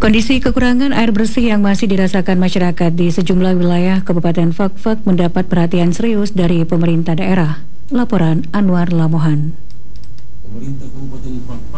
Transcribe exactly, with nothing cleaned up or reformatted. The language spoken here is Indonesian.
Kondisi kekurangan air bersih yang masih dirasakan masyarakat di sejumlah wilayah Kabupaten Fakfak mendapat perhatian serius dari pemerintah daerah. Laporan Anwar Lamohan. Pemerintah Kabupaten Fakfak